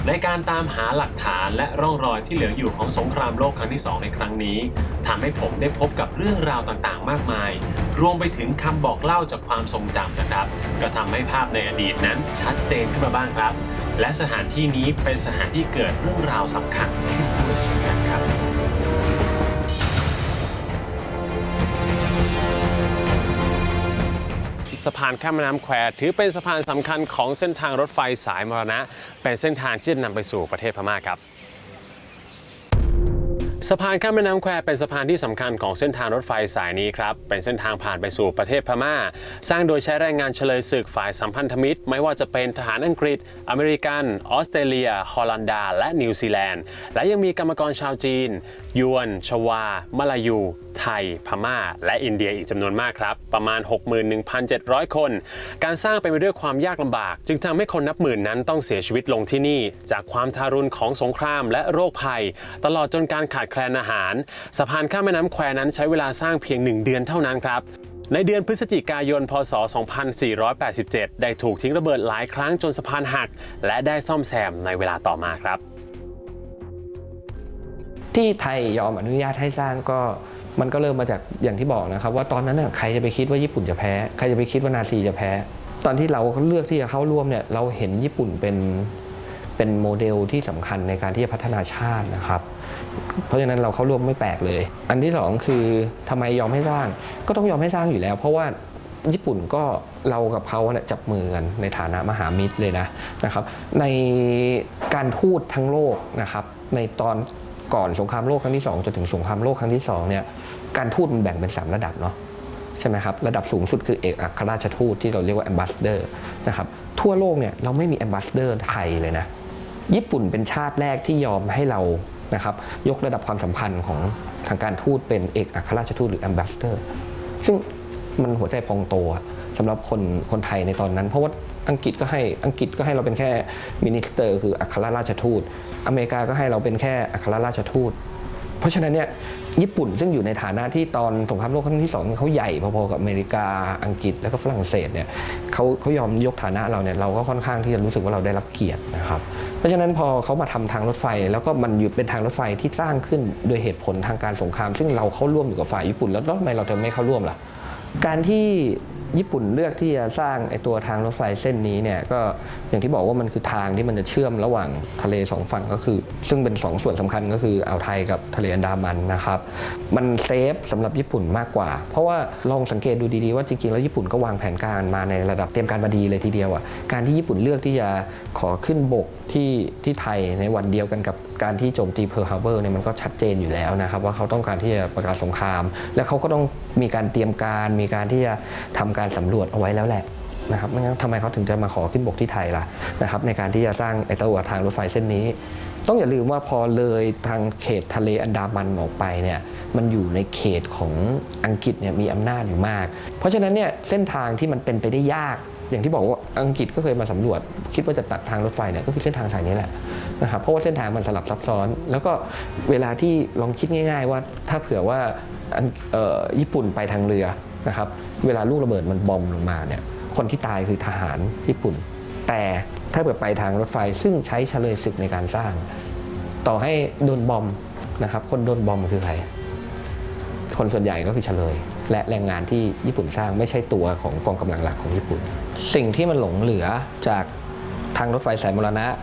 ในการตามหาหลักฐานและร่องรอยที่เหลืออยู่ของสงครามโลกครั้งที่2ในครั้งนี้ทำให้ผมได้พบกับเรื่องราวต่างๆมากมายรวมไปถึงคำบอกเล่าจากความทรงจำนะครับก็ทำให้ภาพในอดีตนั้นชัดเจนขึ้นมาบ้างครับและสถานที่นี้เป็นสถานที่เกิดเรื่องราวสำคัญขึ้นด้วยเช่นกันครับสะพานข้ามแม่น้ำแควถือเป็นสะพานสำคัญของเส้นทางรถไฟสายมรณะเป็นเส้นทางที่จะนำไปสู่ประเทศพม่าครับสะพานข้ามแม่น้ำแควเป็นสะพานที่สำคัญของเส้นทางรถไฟสายนี้ครับเป็นเส้นทางผ่านไปสู่ประเทศพม่าสร้างโดยใช้แรงงานเฉลยศึกฝ่ายสัมพันธมิตรไม่ว่าจะเป็นทหารอังกฤษอเมริกันออสเตรเลียฮอลันดาและนิวซีแลนด์และยังมีกรรมกรชาวจีนยวนชวามลายูไทยพม่าและอินเดียอีกจำนวนมากครับประมาณ 61,700 คนการสร้างเป็นไปด้วยความยากลำบากจึงทำให้คนนับหมื่นนั้นต้องเสียชีวิตลงที่นี่จากความทารุณของสงครามและโรคภัยตลอดจนการขาดแคลนอาหารสะพานข้ามแม่น้ำแควนั้นใช้เวลาสร้างเพียง1 เดือนเท่านั้นครับในเดือนพฤศจิกายน พ.ศ. 2487 ได้ถูกทิ้งระเบิดหลายครั้งจนสะพานหักและได้ซ่อมแซมในเวลาต่อมาครับที่ไทยยอมอนุญาตให้สร้างก็มันก็เริ่มมาจากอย่างที่บอกนะครับว่าตอนนั้นใครจะไปคิดว่าญี่ปุ่นจะแพ้ใครจะไปคิดว่านาซีจะแพ้ตอนที่เราเลือกที่จะเข้าร่วมเนี่ยเราเห็นญี่ปุ่นเป็นโมเดลที่สำคัญในการที่จะพัฒนาชาตินะครับเพราะฉะนั้นเราเข้าร่วมไม่แปลกเลยอันที่สองคือทำไมยอมให้สร้างก็ต้องยอมให้สร้างอยู่แล้วเพราะว่าญี่ปุ่นก็เรากับเขาจับมือกันในฐานะมหามิตรเลยนะครับในการทูตทั้งโลกนะครับในตอนก่อนสงครามโลกครั้งที่2จนถึงสงครามโลกครั้งที่2เนี่ยการทูตมันแบ่งเป็น3ระดับเนาะใช่ไหมครับระดับสูงสุดคือเอกอัครราชทูตที่เราเรียกว่า ambassador นะครับทั่วโลกเนี่ยเราไม่มี ambassador ไทยเลยนะญี่ปุ่นเป็นชาติแรกที่ยอมให้เรานะครับยกระดับความสัมพันธ์ของทางการทูตเป็นเอกอัครราชทูตหรือ ambassador ซึ่งมันหัวใจพองโตสำหรับคนไทยในตอนนั้นเพราะว่าอังกฤษก็ให้เราเป็นแค่มินิสเตอร์คืออัครราชทูตอเมริกาก็ให้เราเป็นแค่อัครราชทูตเพราะฉะนั้นเนี่ยญี่ปุ่นซึ่งอยู่ในฐานะที่ตอนสงครามโลกครั้งที่2เขาใหญ่พอๆกับอเมริกาอังกฤษแล้วก็ฝรั่งเศสเนี่ยเขายอมยกฐานะเราเนี่ยเราก็ค่อนข้างที่จะรู้สึกว่าเราได้รับเกียรตินะครับเพราะฉะนั้นพอเขามาทำทางรถไฟแล้วก็มันอยู่เป็นทางรถไฟที่สร้างขึ้นโดยเหตุผลทางการสงครามซึ่งเราเข้าร่วมอยู่กับฝ่ายญี่ปุ่นแล้วทำไมเราจะไม่เข้าร่วมล่ะการที่ญี่ปุ่นเลือกที่จะสร้างตัวทางรถไฟเส้นนี้เนี่ยก็อย่างที่บอกว่ามันคือทางที่มันจะเชื่อมระหว่างทะเล2ฝั่งก็คือซึ่งเป็น2ส่วนสำคัญก็คืออ่าวไทยกับทะเลอันดามันนะครับมันเซฟสำหรับญี่ปุ่นมากกว่าเพราะว่าลองสังเกตดูดีๆว่าจริงๆแล้วญี่ปุ่นก็วางแผนการมาในระดับเตรียมการมาดีเลยทีเดียวการที่ญี่ปุ่นเลือกที่จะขอขึ้นบกที่ไทยในวันเดียวกันกับการที่โจมตีเพิร์ลฮาร์เบอร์เนี่ยมันก็ชัดเจนอยู่แล้วนะครับว่าเขาต้องการที่จะประกาศสงครามและเขาก็ต้องมีการเตรียมการมีการที่จะทำการสำรวจเอาไว้แล้วแหละนะครับไม่งั้นทำไมเขาถึงจะมาขอขึ้นบกที่ไทยล่ะนะครับในการที่จะสร้างตัวทางรถไฟเส้นนี้ต้องอย่าลืมว่าพอเลยทางเขตทะเลอันดามันออกไปเนี่ยมันอยู่ในเขตของอังกฤษเนี่ยมีอำนาจอยู่มากเพราะฉะนั้นเนี่ยเส้นทางที่มันเป็นไปได้ยากอย่างที่บอกว่าอังกฤษก็เคยมาสำรวจคิดว่าจะตัดทางรถไฟเนี่ยก็คือเส้นทางสายนี้แหละนะครับเพราะว่าเส้นทางมันสลับซับซ้อนแล้วก็เวลาที่ลองคิดง่ายๆว่าถ้าเผื่อว่าญี่ปุ่นไปทางเรือนะครับเวลาลูกระเบิดมันบอมลงมาเนี่ยคนที่ตายคือทหารญี่ปุ่นแต่ถ้าเกิดไปทางรถไฟซึ่งใช้เฉลยศึกในการสร้างต่อให้โดนบอมนะครับคนโดนบอมคือใครคนส่วนใหญ่ก็คือเฉลยและแรงงานที่ญี่ปุ่นสร้างไม่ใช่ตัวของกองกำลังหลักของญี่ปุ่นสิ่งที่มันหลงเหลือจากทางรถไฟสายมรณะ